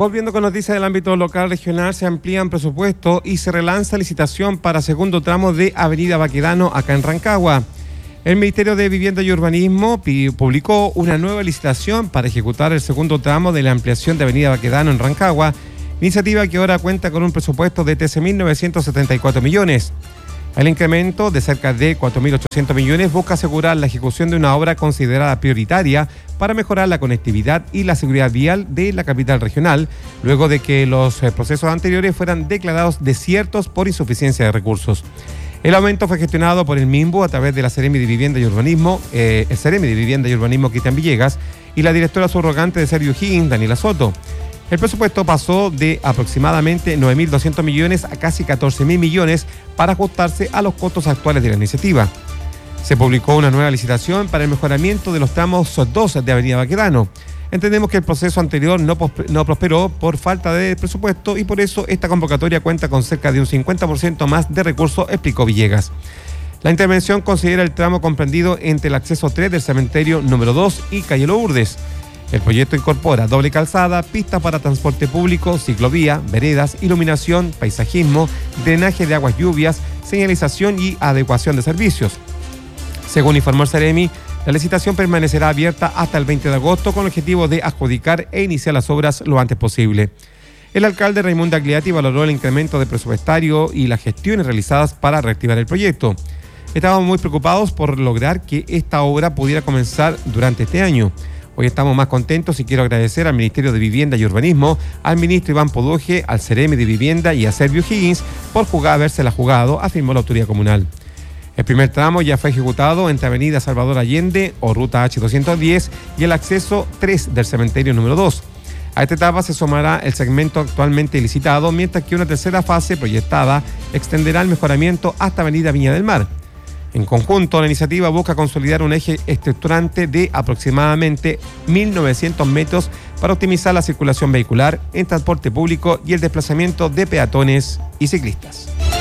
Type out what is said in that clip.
Volviendo con noticias del ámbito local regional, se amplían presupuestos y se relanza licitación para segundo tramo de Avenida Baquedano acá en Rancagua. El Ministerio de Vivienda y Urbanismo publicó una nueva licitación para ejecutar el segundo tramo de la ampliación de Avenida Baquedano en Rancagua, iniciativa que ahora cuenta con un presupuesto de 13.974 millones. El incremento de cerca de 4.800 millones busca asegurar la ejecución de una obra considerada prioritaria para mejorar la conectividad y la seguridad vial de la capital regional, luego de que los procesos anteriores fueran declarados desiertos por insuficiencia de recursos. El aumento fue gestionado por el MIMBU a través de la Seremi de Vivienda y Urbanismo, Cristian Villegas, y la directora subrogante de Sergio Higgins, Daniela Soto. El presupuesto pasó de aproximadamente 9.200 millones a casi 14.000 millones para ajustarse a los costos actuales de la iniciativa. Se publicó una nueva licitación para el mejoramiento de los tramos 2 de Avenida Baquedano. Entendemos que el proceso anterior no prosperó por falta de presupuesto y por eso esta convocatoria cuenta con cerca de un 50% más de recursos, explicó Villegas. La intervención considera el tramo comprendido entre el acceso 3 del cementerio número 2 y calle Lourdes. El proyecto incorpora doble calzada, pistas para transporte público, ciclovía, veredas, iluminación, paisajismo, drenaje de aguas lluvias, señalización y adecuación de servicios. Según informó el Seremi, la licitación permanecerá abierta hasta el 20 de agosto con el objetivo de adjudicar e iniciar las obras lo antes posible. El alcalde Raimundo Agliati valoró el incremento de presupuestario y las gestiones realizadas para reactivar el proyecto. Estábamos muy preocupados por lograr que esta obra pudiera comenzar durante este año. Hoy estamos más contentos y quiero agradecer al Ministerio de Vivienda y Urbanismo, al ministro Iván Poduje, al Seremi de Vivienda y a Sergio Higgins por habérsela jugado, afirmó la autoridad comunal. El primer tramo ya fue ejecutado entre Avenida Salvador Allende o Ruta H210 y el acceso 3 del cementerio número 2. A esta etapa se sumará el segmento actualmente licitado, mientras que una tercera fase proyectada extenderá el mejoramiento hasta Avenida Viña del Mar. En conjunto, la iniciativa busca consolidar un eje estructurante de aproximadamente 1.900 metros para optimizar la circulación vehicular en transporte público y el desplazamiento de peatones y ciclistas.